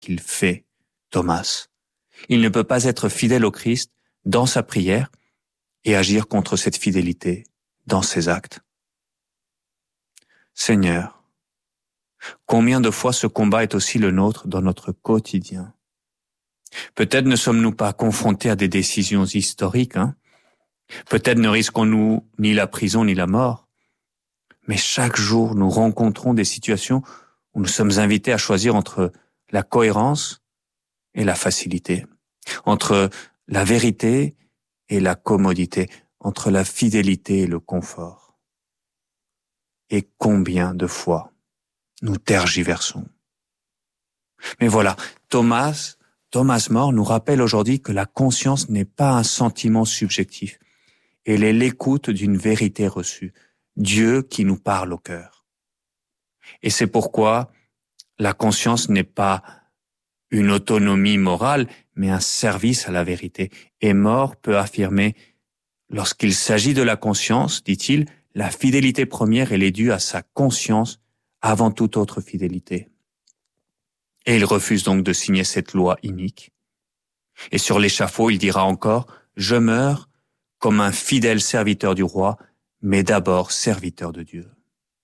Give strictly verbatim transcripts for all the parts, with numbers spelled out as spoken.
qu'il fait, Thomas. Il ne peut pas être fidèle au Christ dans sa prière et agir contre cette fidélité dans ses actes. Seigneur, combien de fois ce combat est aussi le nôtre dans notre quotidien? Peut-être ne sommes-nous pas confrontés à des décisions historiques, hein? Peut-être ne risquons-nous ni la prison ni la mort, mais chaque jour nous rencontrons des situations où nous sommes invités à choisir entre la cohérence et la facilité, entre la vérité et la commodité, entre la fidélité et le confort. Et combien de fois nous tergiversons. Mais voilà, Thomas, Thomas More nous rappelle aujourd'hui que la conscience n'est pas un sentiment subjectif. Elle est l'écoute d'une vérité reçue, Dieu qui nous parle au cœur. Et c'est pourquoi la conscience n'est pas une autonomie morale, mais un service à la vérité. Et More peut affirmer, lorsqu'il s'agit de la conscience, dit-il, la fidélité première, elle est due à sa conscience avant toute autre fidélité. Et il refuse donc de signer cette loi inique. Et sur l'échafaud, il dira encore, « Je meurs comme un fidèle serviteur du roi, mais d'abord serviteur de Dieu. »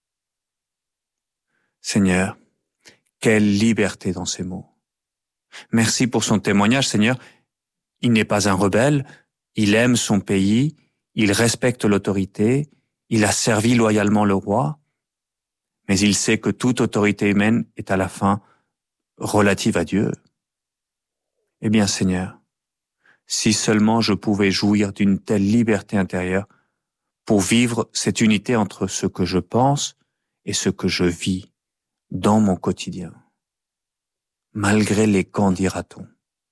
Seigneur, quelle liberté dans ces mots. Merci pour son témoignage, Seigneur. Il n'est pas un rebelle, il aime son pays, il respecte l'autorité, il a servi loyalement le roi, mais il sait que toute autorité humaine est à la fin relative à Dieu. Eh bien, Seigneur, si seulement je pouvais jouir d'une telle liberté intérieure pour vivre cette unité entre ce que je pense et ce que je vis dans mon quotidien, malgré les qu'en dira-t-on.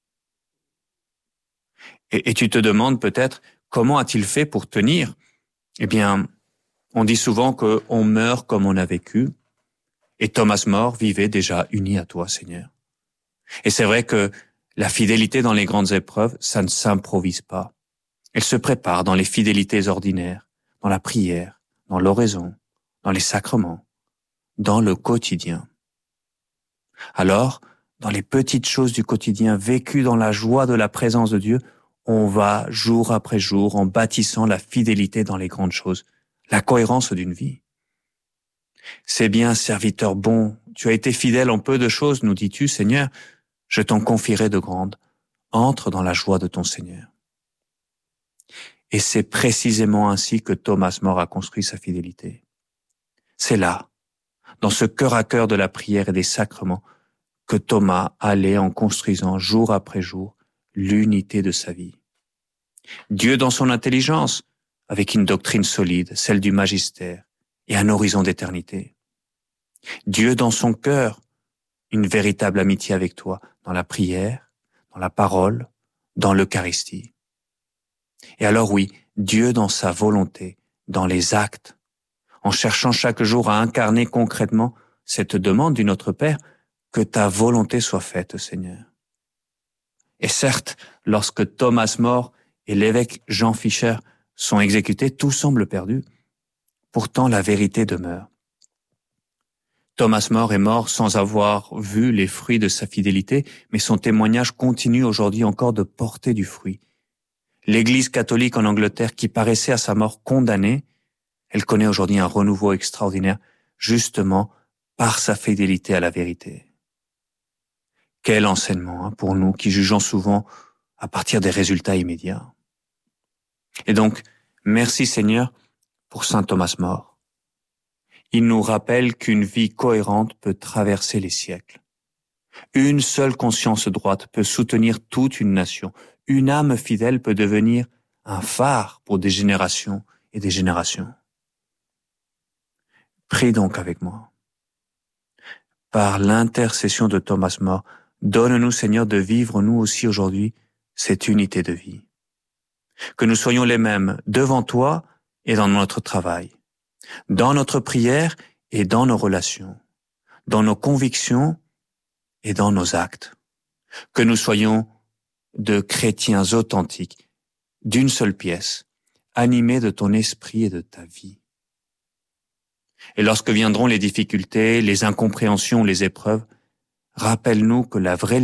Et, et tu te demandes peut-être, comment a-t-il fait pour tenir? Eh bien, on dit souvent qu'on meurt comme on a vécu, et Thomas More vivait déjà uni à toi, Seigneur. Et c'est vrai que la fidélité dans les grandes épreuves, ça ne s'improvise pas. Elle se prépare dans les fidélités ordinaires, dans la prière, dans l'oraison, dans les sacrements, dans le quotidien. Alors, dans les petites choses du quotidien vécues dans la joie de la présence de Dieu, on va jour après jour en bâtissant la fidélité dans les grandes choses, la cohérence d'une vie. C'est bien, serviteur bon, tu as été fidèle en peu de choses, nous dis-tu, Seigneur, je t'en confierai de grandes. Entre dans la joie de ton Seigneur. Et c'est précisément ainsi que Thomas More a construit sa fidélité. C'est là, dans ce cœur à cœur de la prière et des sacrements, que Thomas allait en construisant jour après jour l'unité de sa vie. Dieu dans son intelligence, avec une doctrine solide, celle du magistère, et un horizon d'éternité. Dieu dans son cœur, une véritable amitié avec toi, dans la prière, dans la parole, dans l'Eucharistie. Et alors oui, Dieu dans sa volonté, dans les actes, en cherchant chaque jour à incarner concrètement cette demande du Notre Père, que ta volonté soit faite, Seigneur. Et certes, lorsque Thomas More et l'évêque Jean Fischer sont exécutés, tout semble perdu. Pourtant, la vérité demeure. Thomas More est mort sans avoir vu les fruits de sa fidélité, mais son témoignage continue aujourd'hui encore de porter du fruit. L'Église catholique en Angleterre, qui paraissait à sa mort condamnée, elle connaît aujourd'hui un renouveau extraordinaire, justement par sa fidélité à la vérité. Quel enseignement hein, pour nous qui jugeons souvent à partir des résultats immédiats. Et donc, merci Seigneur pour saint Thomas More. Il nous rappelle qu'une vie cohérente peut traverser les siècles. Une seule conscience droite peut soutenir toute une nation. Une âme fidèle peut devenir un phare pour des générations et des générations. Prie donc avec moi. Par l'intercession de Thomas More, donne-nous, Seigneur, de vivre nous aussi aujourd'hui cette unité de vie. Que nous soyons les mêmes devant toi et dans notre travail, dans notre prière et dans nos relations, dans nos convictions et dans nos actes. Que nous soyons de chrétiens authentiques, d'une seule pièce, animés de ton esprit et de ta vie. Et lorsque viendront les difficultés, les incompréhensions, les épreuves, Rappelle-nous que la vraie